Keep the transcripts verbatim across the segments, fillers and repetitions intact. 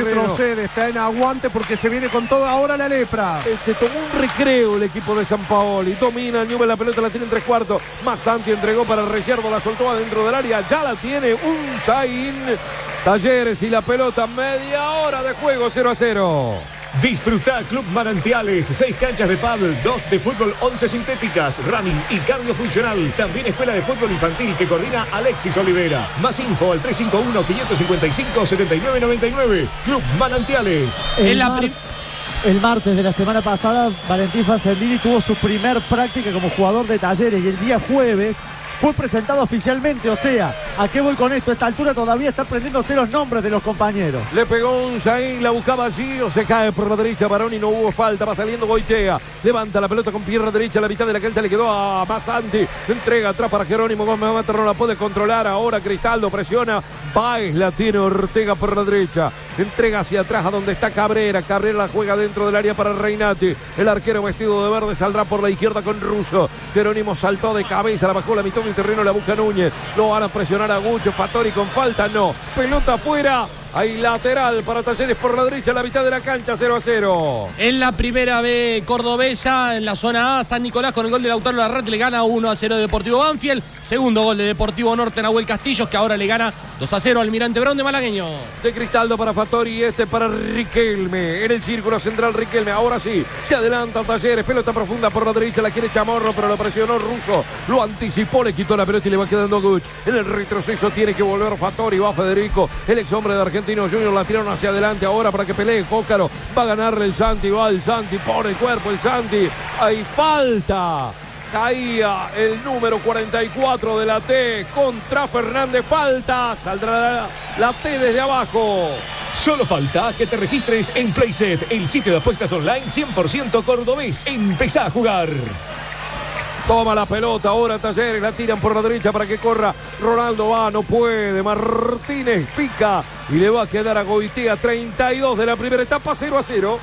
retrocede, está en aguante porque se viene con todo ahora la lepra. Se tomó un recreo el equipo de Sampaoli. Domina Newell, la pelota la tiene en tres cuartos. Masanti entregó para Reyerdo, la soltó adentro del área. Ya la tiene un Zain. Talleres y la pelota, media hora de juego, cero a cero. Disfruta Club Manantiales, seis canchas de pádel, dos de fútbol, once sintéticas, running y cardio funcional. También escuela de fútbol infantil que coordina Alexis Olivera. Más info al tres cinco uno, cinco cinco cinco, siete nueve nueve nueve. Club Manantiales. El, mar el martes de la semana pasada, Valentín Fanzendini tuvo su primer práctica como jugador de Talleres y el día jueves fue presentado oficialmente. O sea, ¿a qué voy con esto? A esta altura todavía están prendiéndose los nombres de los compañeros. Le pegó un Zain, la buscaba allí, o se cae por la derecha Baroni, no hubo falta, va saliendo Goitea, levanta la pelota con pierna derecha a la mitad de la cancha, le quedó a Masanti, entrega atrás para Jerónimo Gómez Mata, no la puede controlar, ahora Cristaldo presiona, Baez la tiene Ortega por la derecha, entrega hacia atrás a donde está Cabrera, Cabrera la juega dentro del área para Reinati, el arquero vestido de verde saldrá por la izquierda con Russo, Jerónimo saltó de cabeza, la bajó la mitad del terreno, la busca Núñez, lo van a presionar a Gucho, Fattori con falta, no, pelota afuera. Hay lateral para Talleres por la derecha, la mitad de la cancha, cero a cero. En la primera B cordobesa, en la zona A, San Nicolás con el gol de Lautaro Larrate le gana uno a cero de Deportivo Banfield. Segundo gol de Deportivo Norte, Nahuel Castillos, que ahora le gana dos a cero al Almirante Brown de Malagueño. De Cristaldo para Fattori y este para Riquelme. En el círculo central Riquelme, ahora sí, se adelanta Talleres, pelota profunda por la derecha, la quiere Chamorro, pero lo presionó Russo, lo anticipó, le quitó la pelota y le va quedando a Guch. En el retroceso tiene que volver Fattori, va Federico, el ex hombre de Argentina. Junior la tiraron hacia adelante ahora para que pelee Cócaro. Va a ganarle el Santi, va el Santi, pone el cuerpo el Santi. Hay falta. Caía el número cuarenta y cuatro de la T contra Fernández. Falta. Saldrá la, la T desde abajo. Solo falta que te registres en Playset, el sitio de apuestas online cien por ciento cordobés. Empezá a jugar. Toma la pelota ahora Talleres, la tiran por la derecha para que corra Ronaldo, va, no puede, Martínez pica y le va a quedar a Goitea, treinta y dos de la primera etapa, cero a cero.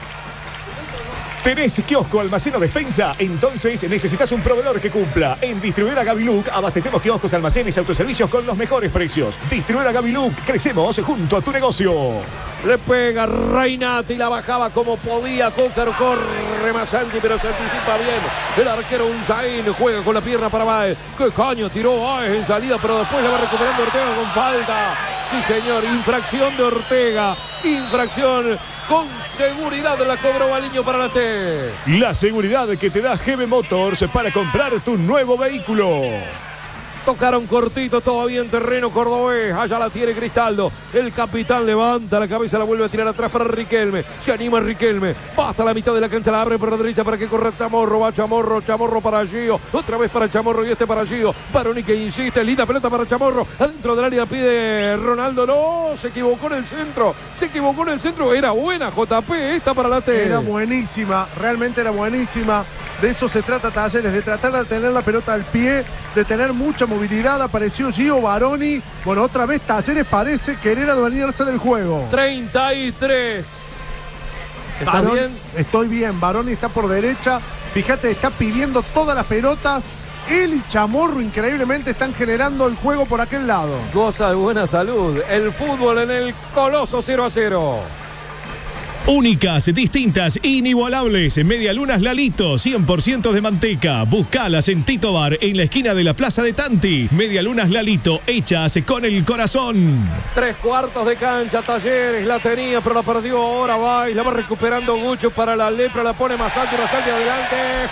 ¿Tenés kiosco, almacén o despensa? Entonces necesitas un proveedor que cumpla. En Distribuidora Gaviluc abastecemos kioscos, almacenes y autoservicios con los mejores precios. Distribuidora Gaviluc, crecemos junto a tu negocio. Le pega Reinati, la bajaba como podía. Cócaro corre Masanti, pero se anticipa bien. El arquero Unzaín juega con la pierna para Baez. ¡Qué caño tiró Baez en salida! Pero después la va recuperando Ortega con falta. Sí, señor, infracción de Ortega. Infracción con seguridad la cobró Baliño para la T. La seguridad que te da G B Motors para comprar tu nuevo vehículo. Tocaron cortito todavía en terreno cordobés. Allá la tiene Cristaldo. El capitán levanta la cabeza, la vuelve a tirar atrás para Riquelme. Se anima Riquelme. Va hasta la mitad de la cancha, la abre por la derecha para que corra Chamorro. Va Chamorro, Chamorro para Gio. Otra vez para Chamorro y este para Gio. Baroni que insiste. Linda pelota para Chamorro. Adentro del área pide Ronaldo. No, se equivocó en el centro. Se equivocó en el centro. Era buena J P. Esta para la T. Era buenísima. Realmente era buenísima. De eso se trata Talleres. De tratar de tener la pelota al pie. De tener mucha movilidad. Apareció Gio Baroni. Bueno, otra vez Talleres parece querer adueñarse del juego. treinta y tres. ¿Estás Baroni, bien? Estoy bien. Baroni está por derecha. Fíjate, está pidiendo todas las pelotas. Él y Chamorro increíblemente están generando el juego por aquel lado. Goza de buena salud. El fútbol en el Coloso, cero a cero. Únicas, distintas, inigualables. Medialunas Lalito, cien por ciento de manteca. Buscalas en Tito Bar, en la esquina de la Plaza de Tanti. Medialunas Lalito, hechas con el corazón. Tres cuartos de cancha, Talleres la tenía, pero la perdió ahora. Va y la va recuperando Gucho para la lepra. La pone Masanti, Masanti adelante.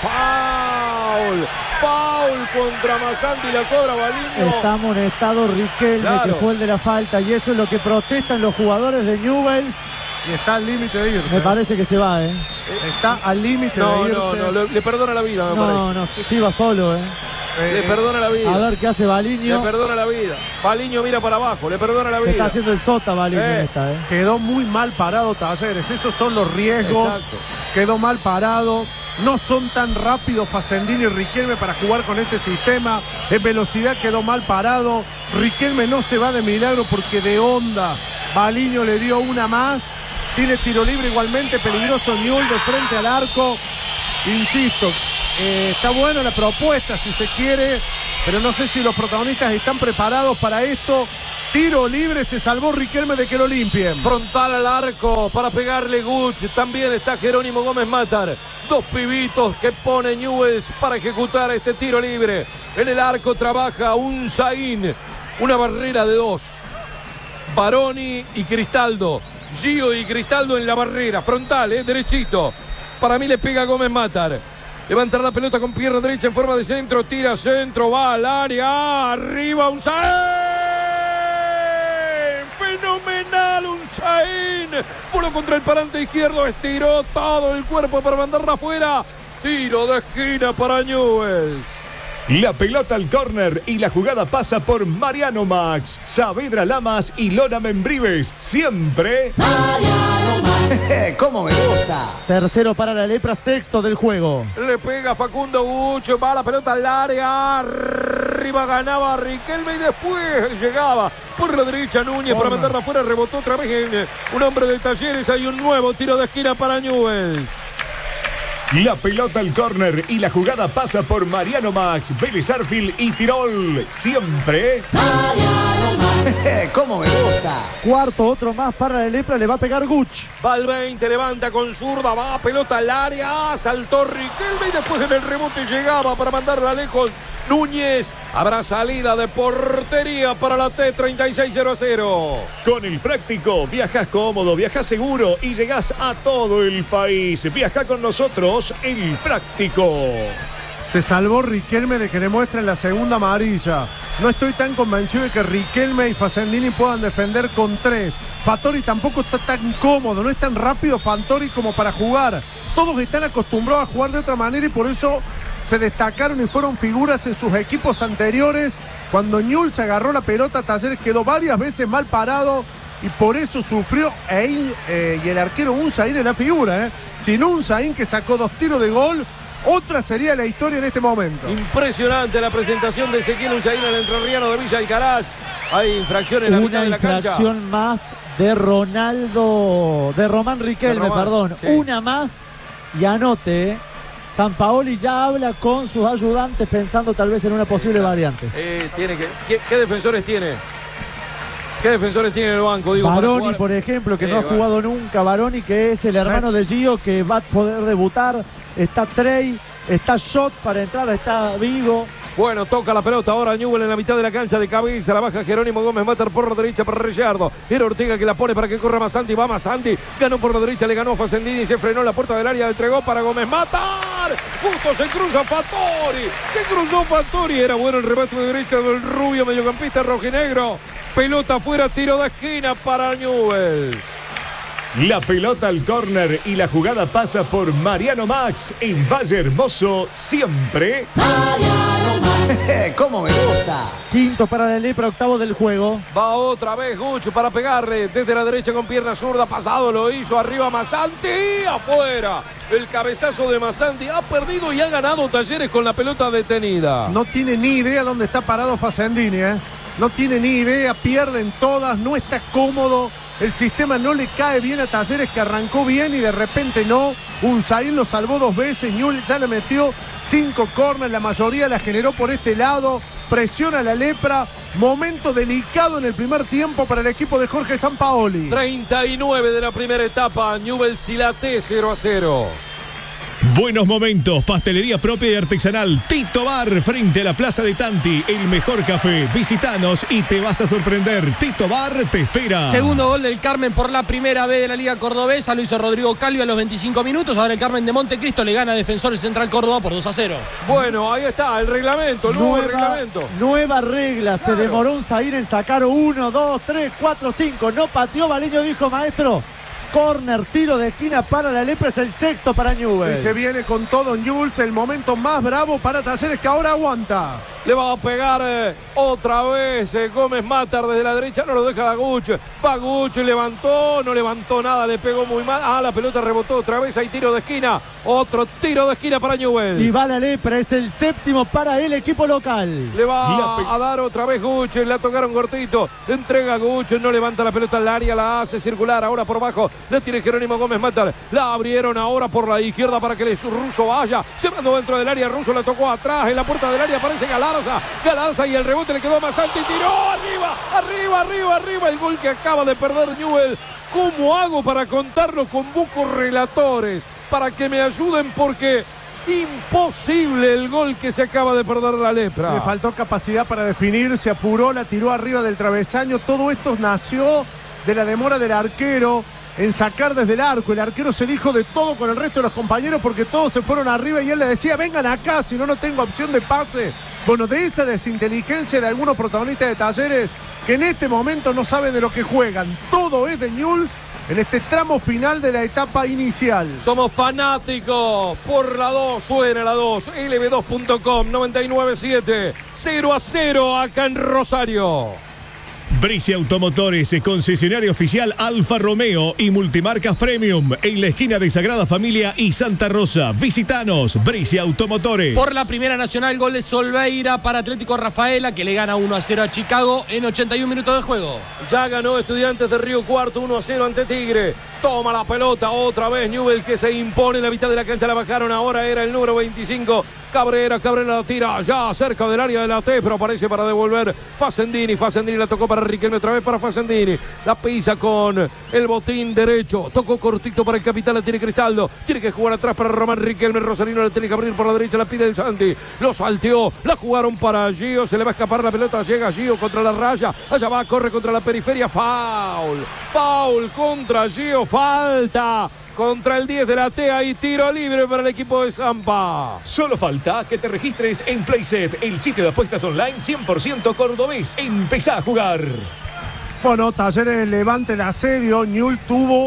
¡Foul! ¡Foul contra Masanti! La cobra Baliño. Está amonestado Riquelme, claro, que fue el de la falta. Y eso es lo que protestan los jugadores de Newell's. Y está al límite de irse. Me parece que se va, ¿eh? Está al límite no, de irse. No, no, le, le perdona la vida, me no, parece. No, no, sí va solo, ¿eh? Eh, le perdona la vida. A ver qué hace Baliño. Le perdona la vida. Baliño mira para abajo, le perdona la Se vida. está haciendo el sota Baliño eh. en esta, ¿eh? Quedó muy mal parado Talleres. Esos son los riesgos. Exacto. Quedó mal parado. No son tan rápidos Facendini y Riquelme para jugar con este sistema. En velocidad quedó mal parado. Riquelme no se va de milagro porque de onda Baliño le dio una más. Tiene tiro libre igualmente, peligroso Newell de frente al arco. Insisto, eh, está buena la propuesta si se quiere, pero no sé si los protagonistas están preparados para esto. Tiro libre, se salvó Riquelme de que lo limpien. Frontal al arco para pegarle Guch. También está Jerónimo Gómez Matar. Dos pibitos que pone Newell's para ejecutar este tiro libre. En el arco trabaja un Zain. Una barrera de dos. Baroni y Cristaldo. Gio y Cristaldo en la barrera. Frontal, eh, derechito. Para mí le pega Gómez Matar. Levantar la pelota con pierna derecha en forma de centro. Tira centro, va al área. Arriba un Zain. Fenomenal, un Zain. Puro contra el parante izquierdo. Estiró todo el cuerpo para mandarla afuera. Tiro de esquina para Newell's. La pelota al córner y la jugada pasa por Mariano Max, Saavedra Lamas y Lona Membrives. Siempre Mariano Max. ¿Cómo me gusta? Tercero para la Lepra, sexto del juego. Le pega Facundo Gucho, va la pelota al área. Arriba ganaba Riquelme y después llegaba por la derecha Núñez para mandarla afuera. Rebotó otra vez en un hombre de Talleres. Hay un nuevo tiro de esquina para Newell's. la pelota al córner y la jugada pasa por Mariano Max, Vélez Arfield y Tirol. Siempre Mariano Max. ¿Cómo me gusta? Cuarto, otro más para la Lepra, le va a pegar Guch. Va al veinte, levanta con zurda, va pelota al área, saltó Riquelme y después en el rebote llegaba para mandarla lejos Núñez. Habrá salida de portería para la T. treinta y seis cero a cero. Con el práctico, viajas cómodo, viajas seguro y llegás a todo el país. Viaja con nosotros, el práctico. Se salvó Riquelme de que le muestren la segunda amarilla. No estoy tan convencido de que Riquelme y Facendini puedan defender con tres. Fattori tampoco está tan cómodo, no es tan rápido Fattori como para jugar. Todos están acostumbrados a jugar de otra manera y por eso se destacaron y fueron figuras en sus equipos anteriores. Cuando Newell's agarró la pelota, Talleres quedó varias veces mal parado y por eso sufrió. E, eh, y el arquero Unzaín es la figura. ¿eh? Sin Unzaín, que sacó dos tiros de gol, otra sería la historia en este momento. Impresionante la presentación de Ezequiel Unzaín, el entrerriano de Villa Alcaraz. Hay infracción en la mitad de la cancha. Una infracción más de Ronaldo, de Román Riquelme, de Román, perdón. sí. Una más y anote, ¿eh? Sampaoli ya habla con sus ayudantes pensando tal vez en una posible variante. Eh, tiene que, ¿qué, ¿Qué defensores tiene? ¿Qué defensores tiene en el banco? Digo, para Baroni, jugar? por ejemplo, que Eh, no ha bueno. jugado nunca. Baroni, que es el hermano de Gio, que va a poder debutar. Está Trey, está Shot para entrar, está Vigo. Bueno, toca la pelota ahora Newell en la mitad de la cancha de cabeza. La baja Jerónimo Gómez Matar por la derecha para Reyardo. Era Ortega que la pone para que corra Masanti. Va Masanti. Ganó por la derecha, le ganó a Facendini. Se frenó en la puerta del área. Entregó para Gómez Matar. Justo se cruza Fattori. Se cruzó Fattori. Era bueno el remate de derecha del rubio mediocampista rojinegro. Pelota afuera, tiro de esquina para Newell. La pelota al córner y la jugada pasa por Mariano Max en Valle Hermoso. Siempre Mariano Max. ¿Cómo me gusta? Quinto para la Lepra, octavo del juego. Va otra vez Gucho para pegarle desde la derecha con pierna zurda. Pasado lo hizo arriba Masanti. Afuera. El cabezazo de Masanti ha perdido y ha ganado Talleres con la pelota detenida. No tiene ni idea dónde está parado Facendini, ¿eh? No tiene ni idea, pierden todas, no está cómodo. El sistema no le cae bien a Talleres, que arrancó bien y de repente no. Unzaín lo salvó dos veces, Newell ya le metió cinco corners, la mayoría la generó por este lado. Presiona la Lepra, momento delicado en el primer tiempo para el equipo de Jorge Sampaoli. treinta y nueve de la primera etapa, Newell Silate cero a cero. buenos momentos, pastelería propia y artesanal Tito Bar frente a la Plaza de Tanti, el mejor café. Visitanos y te vas a sorprender. Tito Bar te espera. Segundo gol del Carmen por la primera vez de la Liga Cordobesa, lo hizo Rodrigo Calvi a los veinticinco minutos. Ahora el Carmen de Montecristo le gana a Defensor Central Córdoba por dos a cero. Bueno, ahí está el reglamento, el nuevo Nueva, reglamento. nueva regla, se Claro. demoró un Zaire en sacar uno, dos, tres, cuatro, cinco. No pateó, Baleño dijo, maestro. Corner, tiro de esquina para la Lepra, es el sexto para Y se Newell's. viene con todo Newell's, el momento más bravo para Talleres, que ahora aguanta. Le va a pegar eh, otra vez eh, Gómez Matar desde la derecha, no lo deja Guch. Va Guch, levantó, no levantó nada, le pegó muy mal. Ah, la pelota rebotó otra vez, hay tiro de esquina. Otro tiro de esquina para Newell. Y va la Lepra, es el séptimo para el equipo local. Le va La pe- a dar otra vez Guch, la tocaron cortito. Entrega a Guch, no levanta la pelota al área, la hace circular ahora por abajo. La tiene Jerónimo Gómez Matar. La abrieron ahora por la izquierda para que el Russo vaya. Se mandó dentro del área, Russo la tocó atrás. En la puerta del área aparece Galarza. Galarza. Galarza y el rebote le quedó a Masanti. Tiró arriba, arriba, arriba, arriba. El gol que acaba de perder Newell. ¿Cómo hago para contarlo? Convoco relatores para que me ayuden porque imposible el gol que se acaba de perder la Lepra. Le faltó capacidad para definir, se apuró, la tiró arriba del travesaño. Todo esto nació de la demora del arquero en sacar desde el arco. El arquero se dijo de todo con el resto de los compañeros porque todos se fueron arriba y él le decía, vengan acá, si no, no tengo opción de pase. Bueno, de esa desinteligencia de algunos protagonistas de Talleres que en este momento no saben de lo que juegan. Todo es de Newell's en este tramo final de la etapa inicial. Somos fanáticos por la dos, suena la dos, L B dos punto com, noventa y nueve siete, cero a cero acá en Rosario. Bricia Automotores, concesionario oficial Alfa Romeo y Multimarcas Premium en la esquina de Sagrada Familia y Santa Rosa. Visítanos, Bricia Automotores. Por la Primera Nacional, gol de Solveira para Atlético Rafaela, que le gana uno a cero a Chicago en ochenta y un minutos de juego. Ya ganó Estudiantes de Río Cuarto uno a cero ante Tigre. Toma la pelota otra vez Newell, que se impone en la mitad de la cancha. La bajaron, ahora era el número veinticinco. Cabrera, Cabrera la tira ya cerca del área de la T, pero aparece para devolver Facendini. Facendini la tocó para Riquelme, otra vez para Facendini. La pisa con el botín derecho. Tocó cortito para el capitán, la tiene Cristaldo. Tiene que jugar atrás para Román Riquelme. Rosalino la tiene que abrir por la derecha, la pide el Santi. Lo salteó, la jugaron para Gio. Se le va a escapar la pelota, llega Gio contra la raya. Allá va, corre contra la periferia. Foul, foul contra Gio, falta contra el diez de la T. Y tiro libre para el equipo de Zampa. Solo falta que te registres en Playset, el sitio de apuestas online cien por ciento cordobés. Empezá a jugar. Bueno, Talleres levanta el asedio. Newell's tuvo